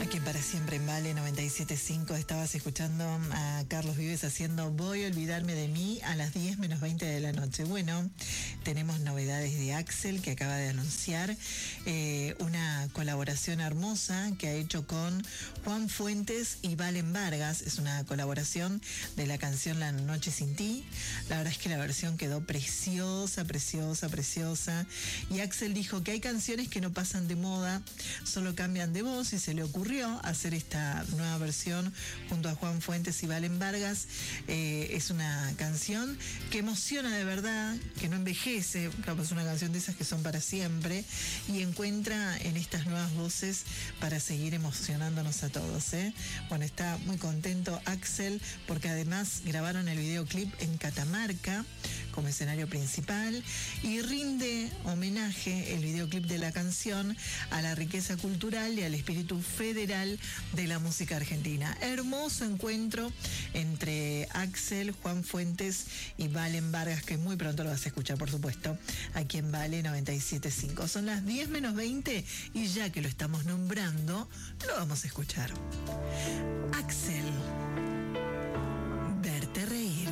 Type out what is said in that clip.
Aquí en Para Siempre en Vale 97.5 estabas escuchando a Carlos Vives haciendo Voy a olvidarme de mí a las 10 menos 20 de la noche. Bueno, tenemos novedades de Axel, que acaba de anunciar una colaboración hermosa que ha hecho con Juan Fuentes y Valen Vargas. Es una colaboración de la canción La Noche Sin Ti. La verdad es que la versión quedó preciosa, preciosa, preciosa. Y Axel dijo que hay canciones que no pasan de moda, solo cambian de voz, y se le ocurrió hacer esta nueva versión junto a Juan Fuentes y Valen Vargas. Es una canción que emociona de verdad, que no envejece, es una canción de esas que son para siempre, y encuentra en estas nuevas voces para seguir emocionándonos a todos, ¿eh? Bueno, está muy contento Axel porque además grabaron el videoclip en Catamarca como escenario principal, y rinde homenaje el videoclip de la canción a la riqueza cultural y al espíritu federal de la música argentina. Hermoso encuentro entre Axel, Juan Fuentes y Valen Vargas, que muy pronto lo vas a escuchar, por supuesto, aquí en Vale 97.5. Son las 10 menos 20 y ya que lo estamos nombrando, lo vamos a escuchar. Axel.